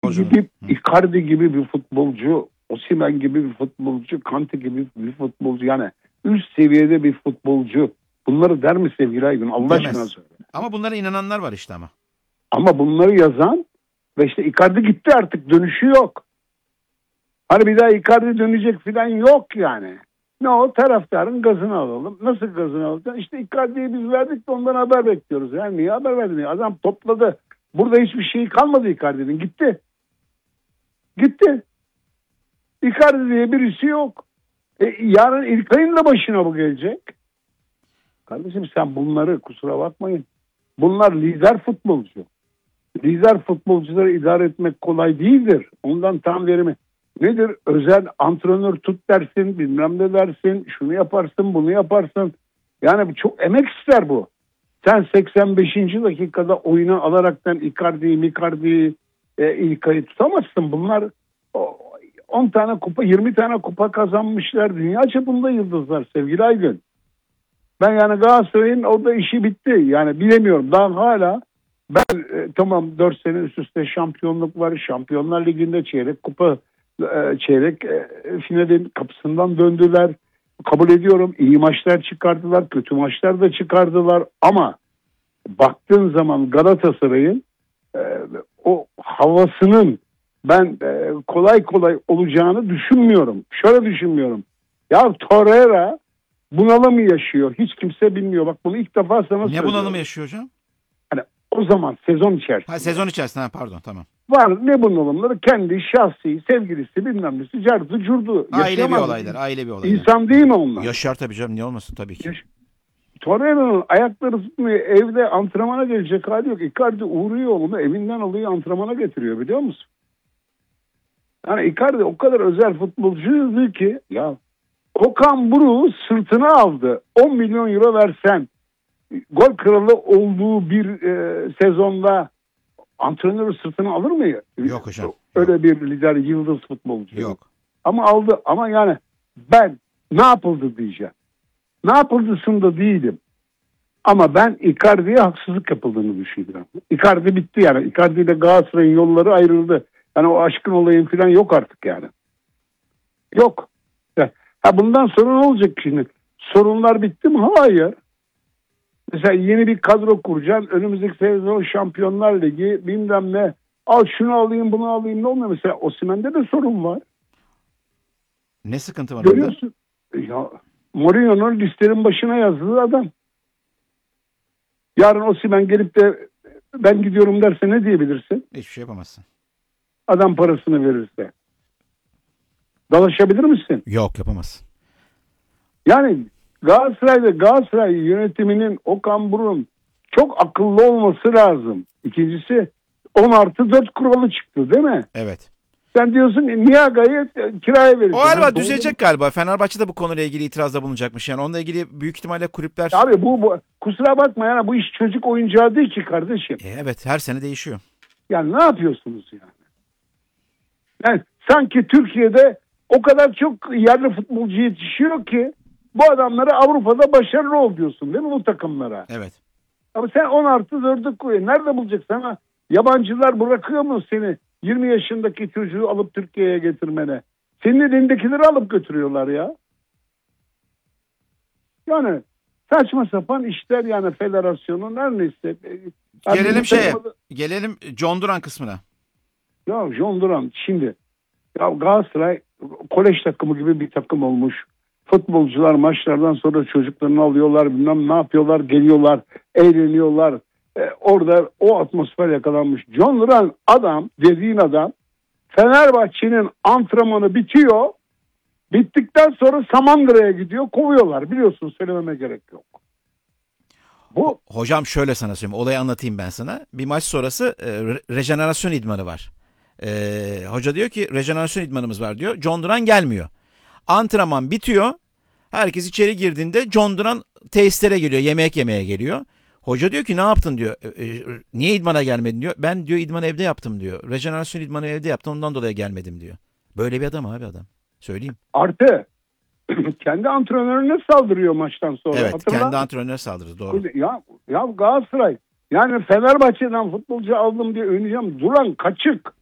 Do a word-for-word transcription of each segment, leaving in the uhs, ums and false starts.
futbolcu gibi, Icardi gibi bir futbolcu, Osimhen gibi bir futbolcu, Kante gibi bir futbolcu, yani üst seviyede bir futbolcu. Bunları der mi sevgili Aygün? Allah Demez. aşkına söyle. Ama bunlara inananlar var işte ama. Ama bunları yazan ve işte Icardi gitti, artık dönüşü yok. Hani bir daha Icardi dönecek falan yok yani. Ne o, taraftarın gazını alalım. Nasıl gazını alalım? İşte Icardi'yi biz verdik de ondan haber bekliyoruz. Yani niye haber verdin? Adam topladı. Burada hiçbir şey kalmadı Icardi'nin. Gitti. Gitti. Icardi diye birisi yok. E, yarın İlkay'ın da başına bu gelecek. Kardeşim sen bunları, kusura bakmayın, bunlar lider futbolcu. Lider futbolcuları idare etmek kolay değildir. Ondan tam verimi. Nedir? Özel antrenör tut dersin, bilmem ne dersin, şunu yaparsın, bunu yaparsın. Yani çok emek ister bu. Sen seksen beşinci dakikada oyuna alaraktan Icardi'yi, Micardi'yi, e, İlkay'ı tutamazsın. Bunlar on tane kupa, yirmi tane kupa kazanmışlar. Dünya çapında yıldızlar sevgili Aygün. Ben yani Galatasaray'ın orada işi bitti. Yani bilemiyorum. Daha hala ben e, tamam dört sene üst üste şampiyonluk var. Şampiyonlar Ligi'nde çeyrek kupa, e, çeyrek e, finalin kapısından döndüler. Kabul ediyorum. İyi maçlar çıkardılar. Kötü maçlar da çıkardılar. Ama baktığın zaman Galatasaray'ın e, o havasının ben e, kolay kolay olacağını düşünmüyorum. Şöyle düşünmüyorum. Ya Torreira bunalımı yaşıyor. Hiç kimse bilmiyor. Bak bunu ilk defa sana söylüyorum. Ne bunalımı yaşıyor hocam? Hani o zaman sezon içerisinde. Ha, sezon içerisinde, pardon, tamam. Var ne bunalımları? Kendi şahsi, sevgilisi, bilmem nesi, cardı, curdu. Ailevi olaylar, ailevi olaylar. İnsan değil mi onlar? Yaşar tabii canım, niye olmasın, tabii ki. Yaş- Torreira'nın ayakları tutmuyor. Evde antrenmana gelecek hali yok. Icardi uğruyor onu, evinden alıyor, antrenmana getiriyor, biliyor musun? Yani Icardi o kadar özel futbolcuydu ki ya, Okan Buruk'u sırtına aldı. on milyon euro versen gol kralı olduğu bir e, sezonda antrenörü sırtına alır mı? Yok hocam. Öyle yok. bir lider, yıldız futbolcu. Yok. Ama aldı. Ama yani ben ne yapıldı diyeceğim. Ne yapıldısında değilim. Ama ben Icardi'ye haksızlık yapıldığını düşünüyorum. Icardi bitti yani. Icardi ile Galatasaray'ın yolları ayrıldı. Yani o aşkın olayın falan yok artık yani. Yok. Ha bundan sonra ne olacak şimdi? Sorunlar bitti mi? Hayır. Mesela yeni bir kadro kuracaksın. Önümüzdeki sezon Şampiyonlar Ligi bilmem ne. Al şunu alayım, bunu alayım, ne olmuyor? Mesela Osimhen'de de sorun var. Ne sıkıntı var Görüyorsun. Orada? Ya Mourinho'nun listenin başına yazdığı adam. Yarın Osimhen gelip de ben gidiyorum derse ne diyebilirsin? Hiçbir şey yapamazsın. Adam parasını verirse. Dalaşabilir misin? Yok, yapamazsın. Yani Galatasaray'da Galatasaray yönetiminin, Okan Buruk'un çok akıllı olması lazım. İkincisi on artı dört kuralı çıktı değil mi? Evet. Sen diyorsun ki Niaga'yı kiraya vereceksin. O galiba yani düzelecek galiba. Fenerbahçe de bu konuyla ilgili itirazda bulunacakmış. Yani onunla ilgili büyük ihtimalle kulüpler... Abi bu, bu kusura bakma yani bu iş çocuk oyuncağı değil ki kardeşim. E, evet, her sene değişiyor. Yani ne yapıyorsunuz yani? Yani sanki Türkiye'de o kadar çok yerli futbolcu yetişiyor ki bu adamları Avrupa'da başarılı ol diyorsun değil mi bu takımlara? Evet. Ama sen on artı dördü koy. Nerede bulacak sana? Yabancılar bırakıyor mu seni yirmi yaşındaki çocuğu alıp Türkiye'ye getirmene? Senin elindekileri alıp götürüyorlar ya. Yani saçma sapan işler yani federasyonun her neyse. Yani gelelim şeye, takımda... gelelim John Duran kısmına. Ya John Duran şimdi ya Galatasaray kolej takımı gibi bir takım olmuş. Futbolcular maçlardan sonra çocuklarını alıyorlar, bilmem ne yapıyorlar, geliyorlar, eğleniyorlar. Ee, orada o atmosfer yakalanmış. John Duran adam, dediğin adam, Fenerbahçe'nin antrenmanı bitiyor. Bittikten sonra Samandıra'ya gidiyor, kovuyorlar. Biliyorsun, söylememe gerek yok. Bu Hocam şöyle sana söyleyeyim, olayı anlatayım ben sana. Bir maç sonrası e, re- rejenerasyon idmanı var. E, hoca diyor ki rejenerasyon idmanımız var diyor. John Duran gelmiyor. Antrenman bitiyor. Herkes içeri girdiğinde John Duran tesislere geliyor. Yemek yemeye geliyor. Hoca diyor ki ne yaptın diyor. E, e, niye idmana gelmedin diyor. Ben diyor idmanı evde yaptım diyor. Rejenerasyon idmanı evde yaptım, ondan dolayı gelmedim diyor. Böyle bir adam abi adam. Söyleyeyim. Artı kendi antrenörüne saldırıyor maçtan sonra. Evet, Hatırla. kendi antrenörüne saldırdı, doğru. Ya, ya Galatasaray yani Fenerbahçe'den futbolcu aldım diye oynayacağım. Duran kaçık.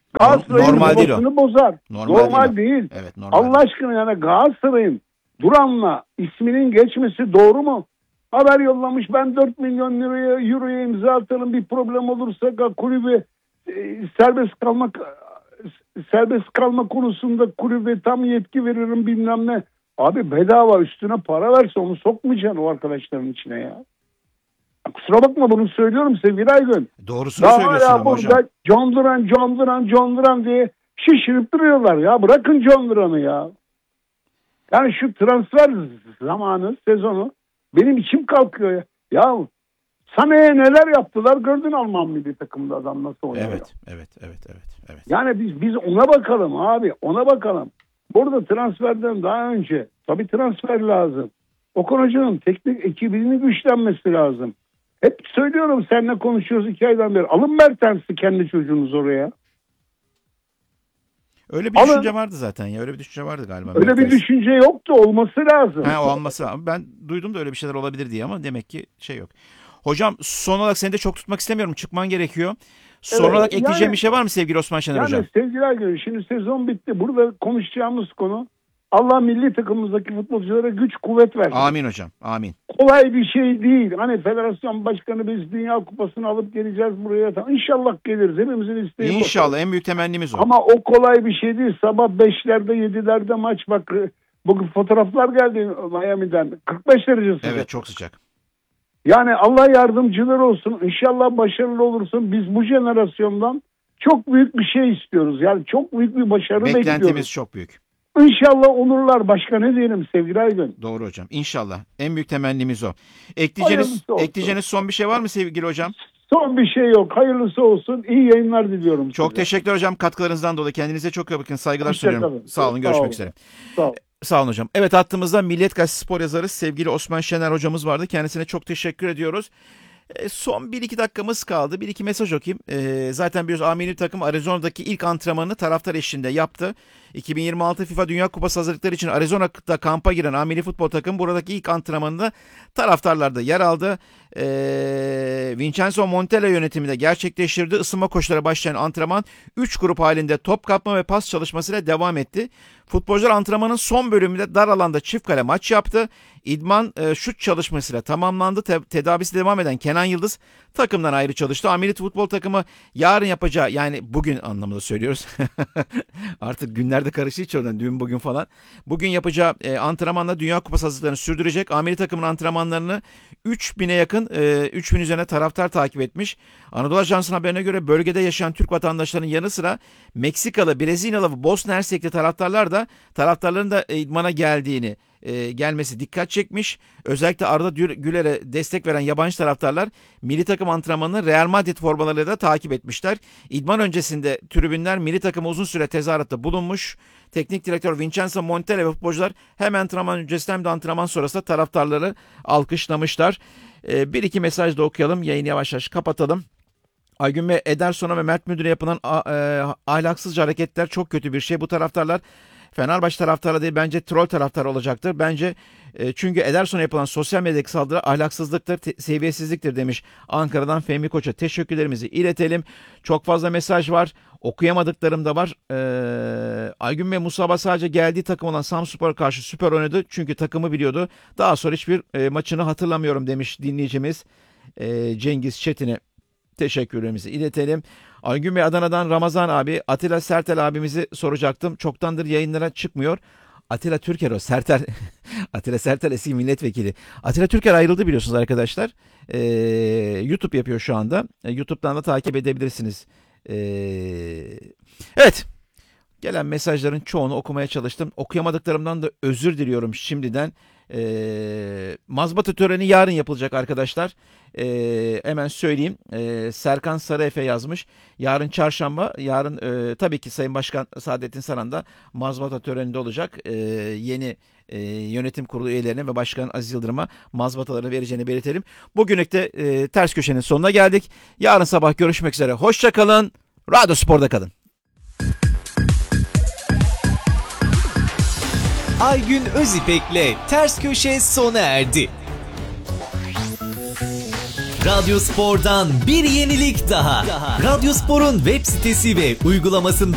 Galatasaray'ın Normal değil o. yuvasını bozar. Normal Normal, değil o. değil. Evet, normal. Allah aşkına yani Galatasaray'ın Duran'la isminin geçmesi doğru mu? Haber yollamış, ben dört milyon liraya euroya imza atarım, bir problem olursa kulübe e, serbest kalmak serbest kalma konusunda kulübe tam yetki veririm bilmem ne. Abi bedava üstüne para verse onu sokmayacaksın o arkadaşların içine ya. Kusura bakma, bunu söylüyorum sevgili Aygün. Doğrusunu Daha söylüyorsun hala ama hocam. burada John Duran, John Duran, John Duran diye şişirip duruyorlar ya. Bırakın John Duran'ı ya. Yani şu transfer zamanı, sezonu benim içim kalkıyor ya. Ya Sané'ye neler yaptılar gördün, Alman milli takımda adam nasıl oynuyor. Evet, evet, evet, evet, evet. Yani biz biz ona bakalım abi, ona bakalım. Burada transferden daha önce tabii transfer lazım. Okan Hoca'nın teknik ekibinin güçlenmesi lazım. Hep söylüyorum, seninle konuşuyoruz iki aydan beri. Alın Mertens'i, kendi çocuğunuz oraya. Öyle bir Alın. düşünce vardı zaten ya. Öyle bir düşünce vardı galiba. Öyle Mertens. bir düşünce yoktu, olması lazım. He, o olması lazım. Ben duydum da öyle bir şeyler olabilir diye ama demek ki şey yok. Hocam son olarak seni de çok tutmak istemiyorum. Çıkman gerekiyor. Son Evet, olarak ekleyeceğim yani- bir şey var mı sevgili Osman Şener Yani hocam? sevgiler günü, şimdi sezon bitti. Burada konuşacağımız konu, Allah milli takımımızdaki futbolculara güç kuvvet versin. Amin hocam. Amin. Kolay bir şey değil. Hani federasyon başkanı biz Dünya Kupası'nı alıp geleceğiz buraya. İnşallah geliriz. Hepimizin isteği bu. İnşallah en büyük temennimiz o. Ama o kolay bir şey değil. Sabah beşlerde yedilerde maç, bak bugün fotoğraflar geldi Miami'den. kırk beş derece sıcak. Evet, çok sıcak. Yani Allah yardımcıları olsun. İnşallah başarılı olursun. Biz bu jenerasyondan çok büyük bir şey istiyoruz. Yani çok büyük bir başarı Beklentimiz bekliyoruz. çok büyük. İnşallah olurlar. Başka ne diyelim sevgili Aygün? Doğru hocam. İnşallah. En büyük temennimiz o. Ekleyeceğiniz, Hayırlısı olsun. ekleyeceğiniz son bir şey var mı sevgili hocam? Son bir şey yok. Hayırlısı olsun. İyi yayınlar diliyorum Çok size. teşekkürler hocam katkılarınızdan dolayı. Kendinize çok iyi bakın. Saygılar Hoşça sunuyorum. kalın. Sağ olun. Sağ Görüşmek olun. üzere. Sağ olun. Sağ olun hocam. Evet, hattımızda Milliyet Gazetesi spor yazarı sevgili Osman Şener hocamız vardı. Kendisine çok teşekkür ediyoruz. E, son bir iki dakikamız kaldı. Bir iki mesaj okuyayım. E, zaten biliyoruz A milli takım Arizona'daki ilk antrenmanını taraftar eşliğinde yaptı. iki bin yirmi altı FIFA Dünya Kupası hazırlıkları için Arizona'da kampa giren A milli futbol takım buradaki ilk antrenmanında taraftarlarda yer aldı. E, Vincenzo Montella yönetiminde gerçekleştirdiği ısınma koşulara başlayan antrenman üç grup halinde top kapma ve pas çalışmasıyla devam etti. Futbolcular antrenmanın son bölümünde dar alanda çift kale maç yaptı. İdman e, şut çalışmasıyla tamamlandı. Te- tedavisi devam eden Kenan Yıldız takımdan ayrı çalıştı. A milli futbol takımı yarın yapacağı, yani bugün anlamında söylüyoruz. Artık günlerde karıştı hiç oradan, dün bugün falan. Bugün yapacağı e, antrenmanla Dünya Kupası hazırlıklarını sürdürecek. A milli takımın antrenmanlarını üç bine yakın, e, üç bin üzerine taraftar takip etmiş. Anadolu Ajansı'nın haberine göre bölgede yaşayan Türk vatandaşlarının yanı sıra Meksikalı, Brezilyalı ve Bosna Hersekli taraftarlar da taraftarların da idmana geldiğini, e, gelmesi dikkat çekmiş. Özellikle Arda Güler'e destek veren yabancı taraftarlar milli takım antrenmanını Real Madrid formalarıyla da takip etmişler. İdman öncesinde tribünler milli takıma uzun süre tezahüratta bulunmuş. Teknik direktör Vincenzo Montella ve futbolcular hem antrenman öncesinde hem de antrenman sonrasında taraftarları alkışlamışlar. E, bir iki mesaj da okuyalım. Yayını yavaş yavaş kapatalım. Aygün ve Ederson'a ve Mert Müdür'e yapılan a, e, ahlaksızca hareketler çok kötü bir şey. Bu taraftarlar Fenerbahçe taraftarı değil, bence troll taraftar olacaktır. Bence e, çünkü Ederson'a yapılan sosyal medyadaki saldırı ahlaksızlıktır, te- seviyesizliktir demiş. Ankara'dan Fehmi Koç'a teşekkürlerimizi iletelim. Çok fazla mesaj var. Okuyamadıklarım da var. Ee, Aygün ve Musaba sadece geldiği takım olan Samsunspor'a karşı süper oynadı. Çünkü takımı biliyordu. Daha sonra hiçbir e, maçını hatırlamıyorum demiş dinleyicimiz e, Cengiz Çetin'e. Teşekkürlerimizi iletelim. Aygün Bey Adana'dan Ramazan abi, Atilla Sertel abimizi soracaktım. Çoktandır yayınlara çıkmıyor. Atilla Türker o. Sertel. Atilla Sertel eski milletvekili. Atilla Türker ayrıldı biliyorsunuz arkadaşlar. Ee, YouTube yapıyor şu anda. Ee, YouTube'dan da takip edebilirsiniz. Ee, evet. Gelen mesajların çoğunu okumaya çalıştım. Okuyamadıklarımdan da özür diliyorum şimdiden. Ee, mazbata töreni yarın yapılacak arkadaşlar. Ee, hemen söyleyeyim. Ee, Serkan Sarıefe yazmış. Yarın çarşamba. Yarın e, tabii ki Sayın Başkan Saadettin Saran da mazbata töreninde olacak. Ee, yeni e, yönetim kurulu üyelerine ve Başkan Aziz Yıldırım'a mazbatalarını vereceğini belirtelim. Bugünlük de e, ters köşenin sonuna geldik. Yarın sabah görüşmek üzere. Hoşça kalın. Radyo Spor'da kalın. Aygün Özipek'le Ters Köşe sona erdi. Radyo Spor'dan bir yenilik daha. Radyo Spor'un web sitesi ve uygulamasında